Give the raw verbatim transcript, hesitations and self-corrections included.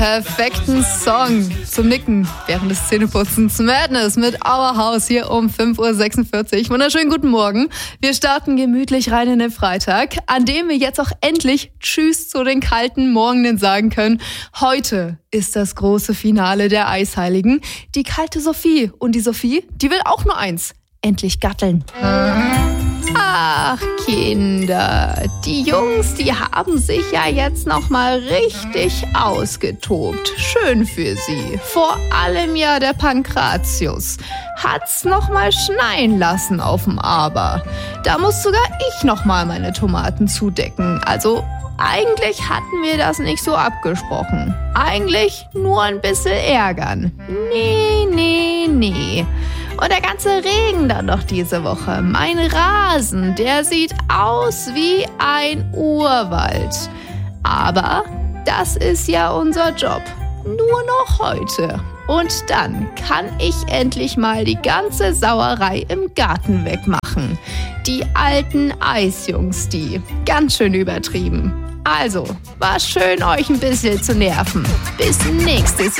perfekten Song zum Nicken während des Zähneputzens. Madness mit Our House hier um fünf Uhr sechsundvierzig. Wunderschönen guten Morgen. Wir starten gemütlich rein in den Freitag, an dem wir jetzt auch endlich Tschüss zu den kalten Morgenen sagen können. Heute ist das große Finale der Eisheiligen. Die kalte Sophie. Und die Sophie, die will auch nur eins: endlich gatteln. Ach, Kinder, die Jungs, die haben sich ja jetzt noch mal richtig ausgetobt. Schön für sie. Vor allem ja der Pankratius. Hat's noch mal schneien lassen auf dem Aber. Da muss sogar ich noch mal meine Tomaten zudecken. Also eigentlich hatten wir das nicht so abgesprochen. Eigentlich nur ein bisschen ärgern. Nee, nee, nee. Und der ganze Regen dann noch diese Woche. Mein Rasen, der sieht aus wie ein Urwald. Aber das ist ja unser Job. Nur noch heute. Und dann kann ich endlich mal die ganze Sauerei im Garten wegmachen. Die alten Eisjungs, die. Ganz schön übertrieben. Also, war schön, euch ein bisschen zu nerven. Bis nächstes